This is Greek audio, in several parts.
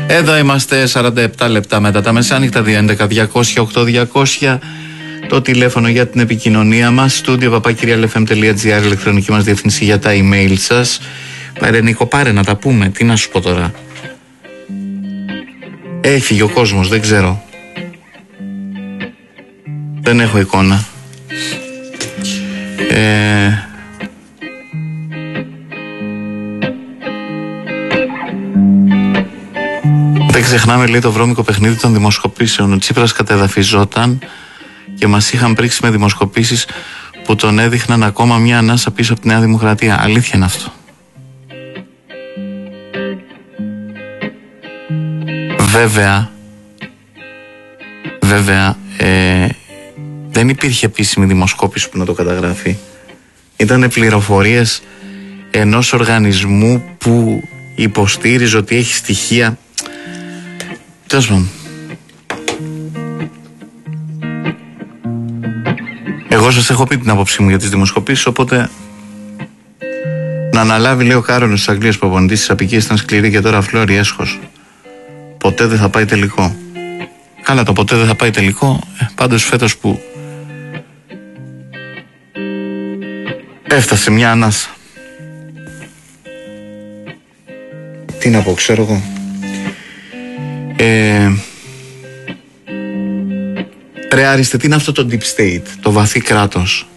Εδώ είμαστε 47 λεπτά μετά τα μεσάνυχτα, 211-200-8200. Το τηλέφωνο για την επικοινωνία μας, studio@realfm.gr, ηλεκτρονική μας διεύθυνση για τα email σας. Πάρε Νίκο, πάρε να τα πούμε, τι να σου πω τώρα. Έφυγε ο κόσμος, δεν ξέρω. Δεν έχω εικόνα. Δεν ξεχνάμε, λέει, το βρώμικο παιχνίδι των δημοσκοπήσεων. Ο Τσίπρας κατεδαφιζόταν και μας είχαν πρίξει με δημοσκοπήσεις που τον έδειχναν ακόμα μια ανάσα πίσω από τη Νέα Δημοκρατία. Αλήθεια είναι αυτό. Βέβαια, δεν υπήρχε επίσημη δημοσκόπηση που να το καταγράφει. Ήτανε πληροφορίες ενός οργανισμού που υποστήριζε ότι έχει στοιχεία. Τέλος πάντων. Εγώ σας έχω πει την άποψή μου για τις δημοσκοπήσεις, οπότε να αναλάβει, λέει, ο Κάρολος της Αγγλίας, προπονητής της Απικίας, ήταν σκληρή και τώρα φλόρι έσχος. Ποτέ δεν θα πάει τελικό. Καλά, το ποτέ δεν θα πάει τελικό. Πάντως φέτος που έφτασε μια ανάσα. Τι να πω, ξέρω εγώ. Ρε Άριστε, τι είναι αυτό το deep state, το βαθύ κράτος?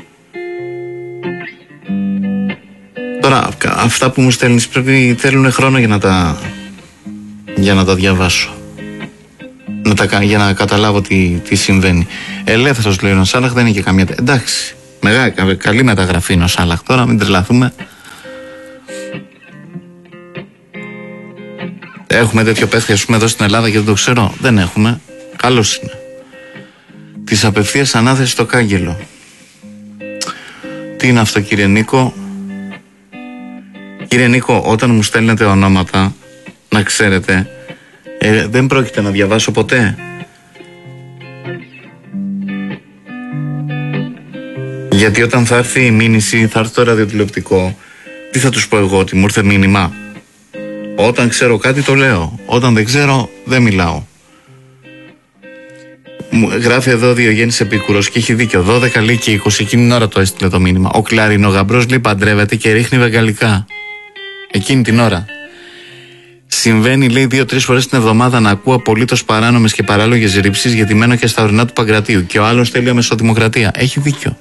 Τώρα αυτά που μου στέλνεις θέλουν χρόνο για να τα διαβάσω, για να καταλάβω τι συμβαίνει. Ελεύθερος, λέει ο Σάλαχ, δεν είναι και καμία. Εντάξει, καλή μεταγραφή είναι ο Σάλαχ, τώρα μην τρελαθούμε. Έχουμε τέτοιο παίχτη, ας πούμε, εδώ στην Ελλάδα και δεν το ξέρω? Δεν έχουμε. Καλώς είναι. Της απευθείας ανάθεσης στο κάγκελο. Τι είναι αυτό, κύριε Νίκο? Κύριε Νίκο, όταν μου στέλνετε ονόματα, να ξέρετε, δεν πρόκειται να διαβάσω ποτέ. Γιατί όταν θα έρθει η μήνυση, θα έρθει το ραδιοτηλεοπτικό, τι θα τους πω εγώ? Ότι μου ήρθε μήνυμα? Όταν ξέρω κάτι το λέω, όταν δεν ξέρω δεν μιλάω. Γράφει εδώ Διογέννης Επίκουρος και έχει δίκιο. 12 λέει και 20, εκείνη την ώρα το έστειλε το μήνυμα. Ο Κλαρινογαμπρός, λέει, παντρεύεται και ρίχνει βεγγαλικά. Εκείνη την ώρα. Συμβαίνει, λέει, 2-3 φορές την εβδομάδα να ακούω απολύτως παράνομες και παράλογες ρήψεις, γιατί μένω και στα ορεινά του Παγκρατίου. Και ο άλλος θέλει αμεσοδημοκρατία. Έχει δίκιο.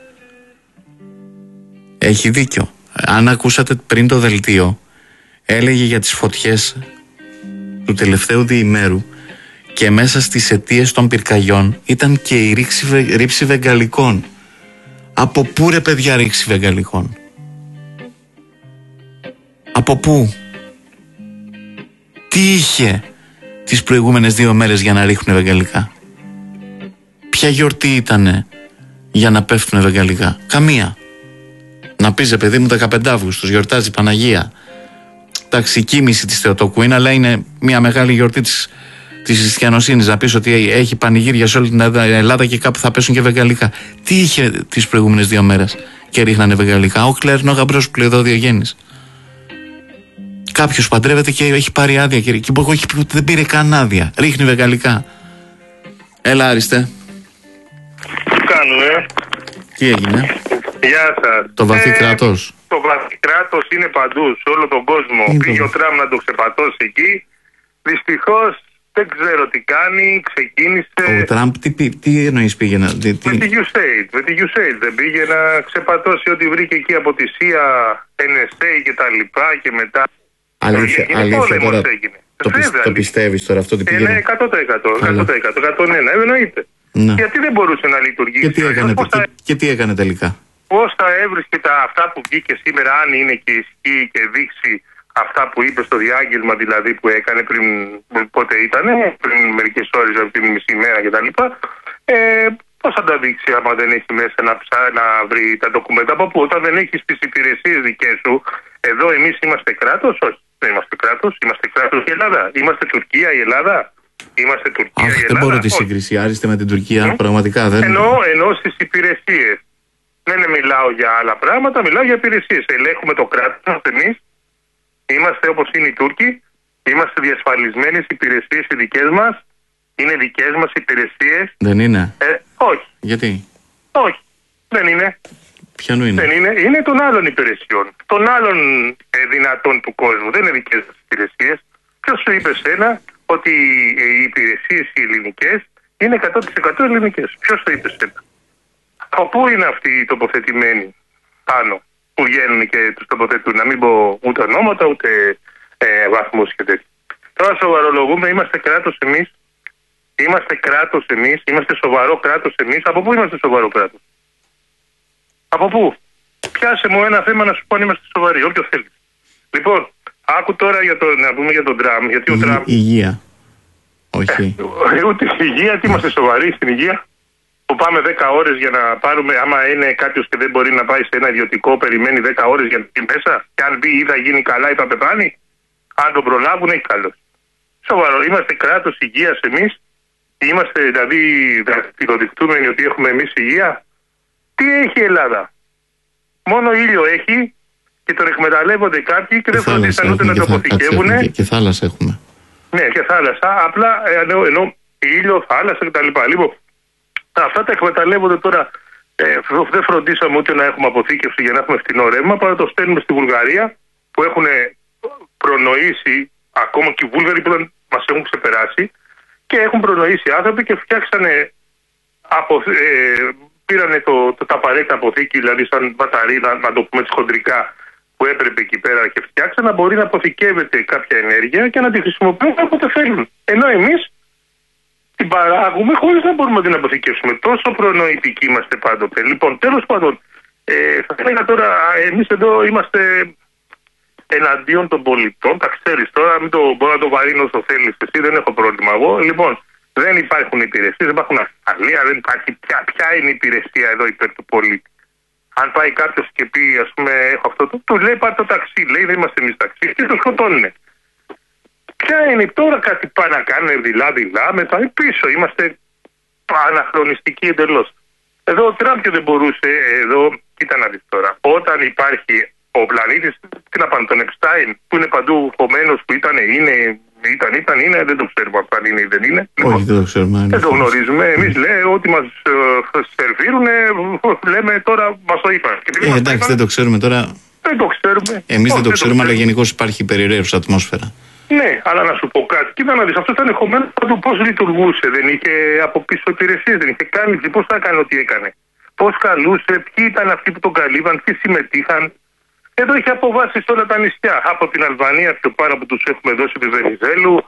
Έχει δίκιο. Αν ακούσατε πριν το δελτίο, έλεγε για τις φωτιές του τελευταίου διημέρου και μέσα στις αιτίες των πυρκαγιών ήταν και η ρήψη βεγγαλικών. Από πού, ρε παιδιά, ρήψη βεγγαλικών? Από πού? Τι είχε τις προηγούμενες 2 μέρες για να ρίχνουν βεγγαλικά? Ποια γιορτή ήτανε για να πέφτουν βεγγαλικά? Καμία. Να πεις, παιδί μου, 15 Αύγουστος γιορτάζει η Παναγία. Εντάξει, η κοίμηση της Θεοτόκου είναι, αλλά είναι μια μεγάλη γιορτή της χριστιανοσύνης. Να πεις ότι έχει πανηγύρια σε όλη την Ελλάδα και κάπου θα πέσουν και βεγγαλικά. Τι είχε τις προηγούμενες 2 μέρες και ρίχνανε βεγγαλικά? Ο Κλαρινογαμπρός που λέει εδώ Διογέννης. Κάποιος παντρεύεται και έχει πάρει άδεια και εγώ έχει πει ότι δεν πήρε καν άδεια. Ρίχνει βεγγαλικά. Έλα, Άριστε. Τι κάνουμε? Τι έγινε? Γεια σας. Το βαθύ κράτος. Το βαθύ κράτος είναι παντού, σε όλο τον κόσμο. Πήγε ο Τραμπ να το ξεπατώσει εκεί. Δυστυχώς δεν ξέρω τι κάνει, ξεκίνησε. Ο Τραμπ τι εννοείς πήγε να... Με τη USAID δεν πήγε να ξεπατώσει ό,τι βρήκε εκεί από τη CIA, NSA και τα λοιπά και μετά. Αλήθεια τώρα. Το πιστεύεις τώρα αυτό ότι πήγε? Ναι, 100%. Εννοείται. Ναι. Γιατί δεν μπορούσε να λειτουργήσει? Και τι έκανε τελικά? Πώς θα έβρισκε αυτά που βγήκε σήμερα, αν είναι και ισχύει και δείξει αυτά που είπε στο διάγγελμα, δηλαδή που έκανε πριν, πότε ήτανε, πριν μερικές ώρες, πριν μισή μέρα κτλ. Πώς θα τα δείξει άμα δεν έχει μέσα να βρει τα ντοκουμέντα? Από πού? Όταν δεν έχεις τις υπηρεσίες δικές σου. Εδώ εμείς είμαστε κράτος? Όχι, δεν είμαστε κράτος. Είμαστε κράτος η Ελλάδα? Είμαστε Τουρκία η Ελλάδα? Είμαστε Τουρκία η Ελλάδα? Δεν μπορώ τη σύγκριση, Άριστε, με την Τουρκία, πραγματικά δεν. Ενώ στις υπηρεσίες. Δεν μιλάω για άλλα πράγματα, μιλάω για υπηρεσίες. Ελέγχουμε το κράτος εμείς. Είμαστε όπως είναι οι Τούρκοι. Είμαστε διασφαλισμένες οι υπηρεσίες οι δικές μας. Είναι δικές μας υπηρεσίες. Δεν είναι. Όχι. Γιατί? Όχι. Δεν είναι. Ποιανού είναι? Δεν είναι. Είναι των άλλων υπηρεσιών. Των άλλων δυνατών του κόσμου. Δεν είναι δικές μας υπηρεσίες. Ποιος σου είπε σένα ότι οι υπηρεσίες οι ελληνικές είναι 100% ελληνικές? Ποιος το είπε σένα? Από πού είναι αυτοί οι τοποθετημένοι πάνω που βγαίνουν και τους τοποθετούν? Να μην πω ούτε ονόματα ούτε βαθμούς και τέτοια. Τώρα σοβαρολογούμε, είμαστε κράτος εμείς. Είμαστε κράτος εμείς, είμαστε σοβαρό κράτος εμείς. Από πού είμαστε σοβαρό κράτος? Από πού? Πιάσε μου ένα θέμα να σου πω αν είμαστε σοβαροί, όποιο θέλει. Λοιπόν, άκου τώρα να πούμε για τον Τραμπ. Γιατί ο Τραμπ. Υγεία. Όχι. Ούτε υγεία, τι είμαστε σοβαροί στην υγεία? Που πάμε 10 ώρες για να πάρουμε, άμα είναι κάποιος και δεν μπορεί να πάει σε ένα ιδιωτικό, περιμένει 10 ώρες για να μπει μέσα. Και αν μπει ή θα γίνει καλά ή θα πεθάνει. Αν τον προλάβουν, έχει καλώς. Σοβαρό. Είμαστε κράτος υγείας εμείς. Είμαστε δηλαδή δακτυλοδεικτούμενοι ότι έχουμε εμείς υγεία. Τι έχει η Ελλάδα? Μόνο ήλιο έχει και τον εκμεταλλεύονται κάποιοι και δεν φροντίσαν ούτε να το αποθηκεύουν. Και θάλασσα έχουμε. Ναι, και θάλασσα. Απλά ενώ ήλιο, θάλασσα κτλ. Λοιπόν, αυτά τα εκμεταλλεύονται τώρα. Δεν φροντίσαμε ούτε να έχουμε αποθήκευση για να έχουμε φθηνό ρεύμα, παρά το στέλνουμε στη Βουλγαρία που έχουν προνοήσει, ακόμα και οι Βούλγαροι που μας έχουν ξεπεράσει, και έχουν προνοήσει άνθρωποι και φτιάξανε, πήρανε τα απαραίτητα αποθήκη, δηλαδή σαν μπαταρί, να το πούμε χοντρικά, που έπρεπε εκεί πέρα και φτιάξανε να μπορεί να αποθηκεύεται κάποια ενέργεια και να τη χρησιμοποιούν όποτε θέλουν. Ενώ εμείς την παράγουμε χωρίς να μπορούμε να την αποθηκεύσουμε. Τόσο προνοητικοί είμαστε πάντοτε. Λοιπόν, τέλος πάντων, θα έλεγα τώρα, εμείς εδώ είμαστε εναντίον των πολιτών. Τα ξέρεις τώρα, μην μπορώ να το βαρύνω όσο θέλεις εσύ, δεν έχω πρόβλημα εγώ. Λοιπόν, δεν υπάρχουν υπηρεσίες, δεν υπάρχουν ασφαλεία, δεν υπάρχει ποια είναι η υπηρεσία εδώ υπέρ του πολίτη. Αν πάει κάποιος και πει, ας πούμε, έχω αυτό, του λέει πάρε το ταξί, λέει δεν είμαστε εμείς ταξί και το σκοτώνουνε. Ποια είναι τώρα κάτι πάει να κάνουν δειλά-δειλά, μετά πίσω είμαστε αναχρονιστικοί εντελώς. Εδώ ο Τραμπ και δεν μπορούσε, εδώ, κοίτα να δεις τώρα, όταν υπάρχει ο πλανήτης, τι να πάνε, τον Επστάιν, που είναι παντού χωμένος, που ήταν, δεν το ξέρουμε αν είναι ή δεν είναι. Όχι, δεν το ξέρουμε. Δεν το γνωρίζουμε. Εμείς λέμε ότι μας σερβίρουνε, λέμε τώρα μας το είπαν. Εντάξει, δεν το ξέρουμε τώρα. Δεν το ξέρουμε. Εμείς δεν το ξέρουμε, αλλά γενικώς υπάρχει περιραίουσα ατμόσφαιρα. Ναι, αλλά να σου πω κάτι. Κοίτα να δεις, αυτό ήταν χωμένο παντού. Πώς λειτουργούσε, δεν είχε από πίσω υπηρεσίες, δεν είχε κάνει, πώς θα έκανε ό,τι έκανε. Πώς καλούσε, ποιοι ήταν αυτοί που τον καλύβαν, ποιοι συμμετείχαν. Εδώ είχε αποβάσει όλα τα νησιά. Από την Αλβανία πιο πάνω που τους έχουμε δώσει τη Βενιζέλου,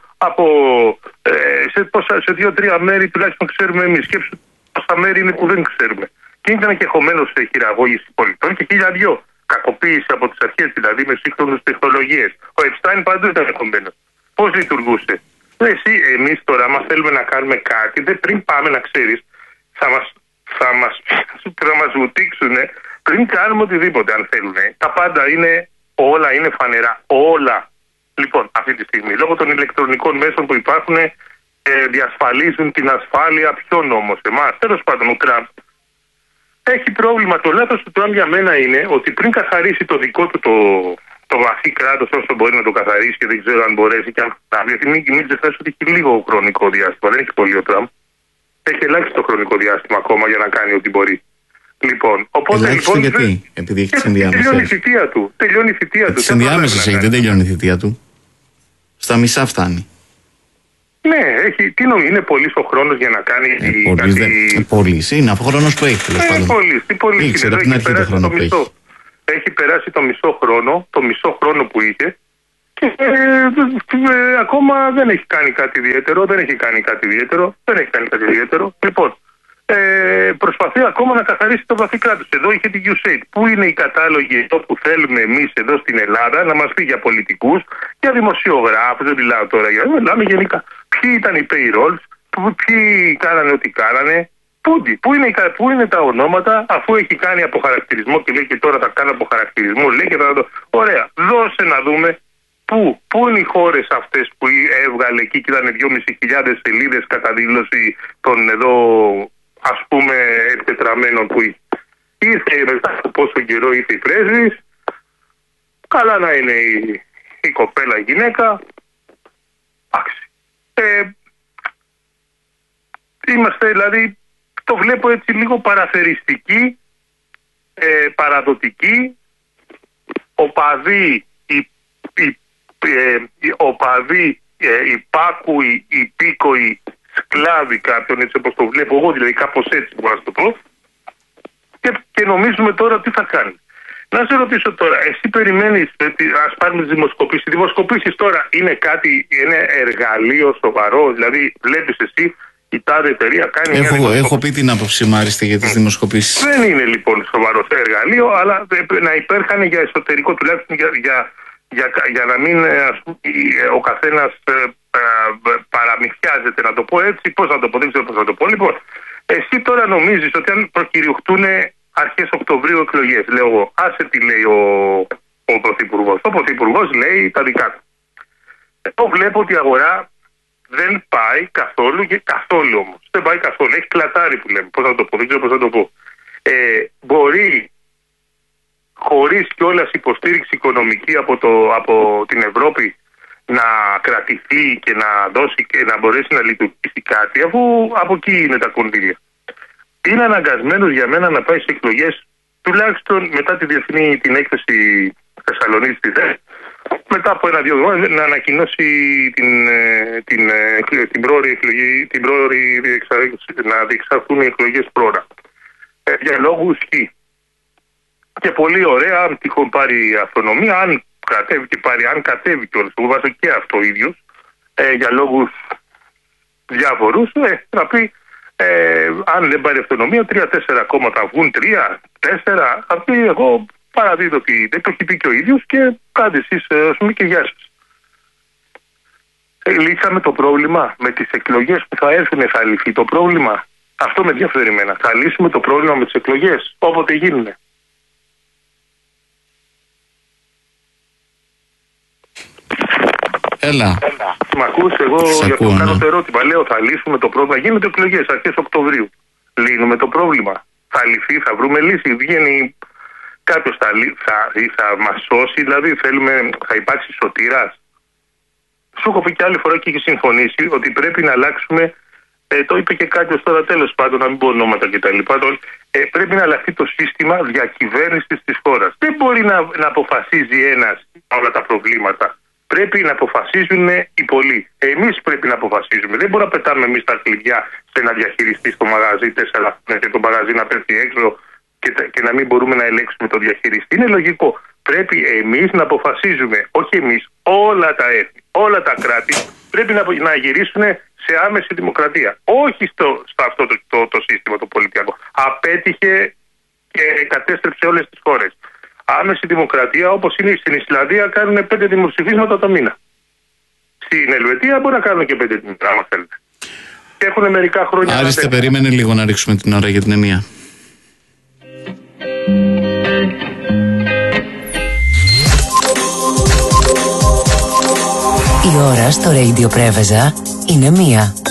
σε 2-3 μέρη τουλάχιστον ξέρουμε εμείς. Σκέψου πόσα μέρη είναι που δεν ξέρουμε. Και ήταν και χωμένος σε χειραγώγηση πολιτών και 1002. Κακοποίηση από τις αρχές, δηλαδή με σύγχρονες τεχνολογίες. Ο Επστάιν παντού ήταν χωμένος. Πώς λειτουργούσε? Εμείς τώρα, άμα θέλουμε να κάνουμε κάτι, πριν πάμε να ξέρεις, θα μας βουτήξουν πριν κάνουμε οτιδήποτε αν θέλουν. Τα πάντα είναι, όλα είναι φανερά. Όλα. Λοιπόν, αυτή τη στιγμή, λόγω των ηλεκτρονικών μέσων που υπάρχουν, διασφαλίζουν την ασφάλεια. Ποιον όμως? Εμάς? Τέλος πάντων, ο Τραμπ έχει πρόβλημα. Το λάθος του Τραμπ για μένα είναι ότι πριν καθαρίσει το δικό του το βαθύ κράτος όσο μπορεί να το καθαρίσει, και δεν ξέρω αν μπορέσει και αν φτάνει. Γιατί μην ξεχνάς ότι έχει λίγο χρονικό διάστημα. Δεν έχει πολύ ο Τραμπ. Έχει ελάχιστο χρονικό διάστημα ακόμα για να κάνει ό,τι μπορεί. Λοιπόν, οπότε ελάχιστο γιατί? Επειδή έχει τις ενδιάμεσες. Τελειώνει η θητεία του. Τις ενδιάμεσες έχει, δεν τελειώνει η θητεία του. Στα μισά φτάνει. Ναι, είναι πολύς ο χρόνος για να κάνει πολύς είναι, ο χρόνος που έχει. Πολύς. Ήξερα από την αρχή το χρόνο που έχει. Έχει περάσει το μισό χρόνο που είχε και ακόμα δεν έχει κάνει κάτι ιδιαίτερο. Λοιπόν, προσπαθεί ακόμα να καθαρίσει το βαθύ κράτος. Εδώ είχε τη USAID. Πού είναι οι κατάλογοι εδώ που θέλουμε εμείς εδώ στην Ελλάδα να μας πει για πολιτικούς, για δημοσιογράφους, δεν μιλάω τώρα, μιλάμε γενικά. Ποιοι ήταν οι payrolls, ποιοι κάνανε ό,τι κάνανε, πού είναι τα ονόματα, αφού έχει κάνει αποχαρακτηρισμό και λέει και τώρα θα κάνω αποχαρακτηρισμό, λέει και θα το. Ωραία, δώσε να δούμε πού είναι οι χώρες αυτές που έβγαλε εκεί και ήταν 2.500 σελίδες κατά δήλωση των εδώ, ας πούμε, εκτετραμένων που είχε. Ήρθε μετά από πόσο καιρό ήρθε η πρέσβης, καλά να είναι η κοπέλα η γυναίκα, Είμαστε δηλαδή, το βλέπω έτσι λίγο παραθεριστικοί, παραδοτικοί, οπαδοί, υπάκουοι, υπήκοοι, σκλάβοι κάποιον, έτσι όπως το βλέπω εγώ, δηλαδή κάπως έτσι μπορώ να το πω, και νομίζουμε τώρα τι θα κάνει. Να σε ρωτήσω τώρα, εσύ περιμένεις, ας πάρουμε τις δημοσκοπήσεις. Οι δημοσκοπήσεις τώρα είναι κάτι, είναι εργαλείο σοβαρό, δηλαδή βλέπεις εσύ η τάδε εταιρεία κάνει. Έχω πει την άποψή μου, Άριστη, για τις δημοσκοπήσεις. Δεν είναι λοιπόν σοβαρό εργαλείο, αλλά να υπέρχαν για εσωτερικό, τουλάχιστον για να μην ο καθένας παραμυθιάζεται, να το πω έτσι. Πώς να το πω, δεν ξέρω πώς να το πω. Λοιπόν, εσύ τώρα νομίζεις ότι αν προκηρυχτούν αρχές Οκτωβρίου εκλογές, λέω εγώ, άσε τι λέει ο Πρωθυπουργός. Ο Πρωθυπουργός λέει τα δικά του. Εγώ βλέπω ότι η αγορά δεν πάει καθόλου, και καθόλου όμως. Δεν πάει καθόλου. Έχει κλατάρει που λέμε. Πώς να το πω, δεν ξέρω πώς να το πω. Μπορεί χωρίς κιόλας υποστήριξη οικονομική από την Ευρώπη να κρατηθεί και να δώσει και να μπορέσει να λειτουργήσει κάτι, αφού από εκεί είναι τα κονδύλια. Είναι αναγκασμένος για μένα να πάει σε εκλογές, τουλάχιστον μετά τη διεθνή την έκθεση Θεσσαλονίκης στη ΔΕ, μετά από 1-2 εβδομάδες να ανακοινώσει την πρόορη εκλογή, να διεξαχθούν οι εκλογές πρόωρα. Για λόγους χ. Και πολύ ωραία, αν τυχόν πάρει αυτονομία, αν κατέβει κιόλας, εγώ βάζω και αυτό ίδιος, για λόγους διάφορους, να πει, αν δεν πάρει αυτονομία, 3-4 κόμματα βγουν, 3-4, θα πει, εγώ παραδίδω ότι δεν το έχει πει και ο ίδιος και κάντε εσείς, ας πούμε, και γεια σας. Λύσαμε το πρόβλημα με τις εκλογές που θα έρθουν, θα λυθεί το πρόβλημα. Αυτό με ενδιαφέρει εμένα. Θα λύσουμε το πρόβλημα με τις εκλογές, όποτε γίνουν. Έλα. Μ' ακούς, εγώ για αυτό κάνω το ερώτημα. Λέω, θα λύσουμε το πρόβλημα. Γίνονται εκλογές αρχές Οκτωβρίου. Λύνουμε το πρόβλημα. Θα λυθεί, θα βρούμε λύση. Βγαίνει κάποιος, θα μας σώσει, δηλαδή θα υπάρξει σωτήρας. Σου έχω πει και άλλη φορά και έχει συμφωνήσει ότι πρέπει να αλλάξουμε. Το είπε και κάποιος τώρα, τέλος πάντων, να μην πω ονόματα κτλ. Πρέπει να αλλάξει το σύστημα διακυβέρνησης της χώρας. Δεν μπορεί να αποφασίζει ένας όλα τα προβλήματα. Πρέπει να αποφασίζουν οι πολλοί. Εμείς πρέπει να αποφασίζουμε. Δεν μπορούμε να πετάμε εμείς τα κλειδιά σε ένα διαχειριστή στο μαγαζί 4 χρόνια και το μαγαζί να πέφτει έξω και να μην μπορούμε να ελέγξουμε το διαχειριστή. Είναι λογικό. Πρέπει εμείς να αποφασίζουμε. Όχι εμείς. Όλα τα έθνη, όλα τα κράτη πρέπει να γυρίσουν σε άμεση δημοκρατία. Όχι στο αυτό το σύστημα το πολιτικό. Απέτυχε και κατέστρεψε όλες τις χώρες. Άμεση δημοκρατία, όπως είναι στην Ισλανδία, κάνουν 5 δημοψηφίσματα το μήνα. Στην Ελβετία μπορεί να κάνουν και 5 μήνα, άμα θέλετε. Και έχουν μερικά χρόνια. Άριστε, περίμενε λίγο να ρίξουμε την ώρα για την Εμία. Η ώρα στο Radio Πρέβεζα είναι 1.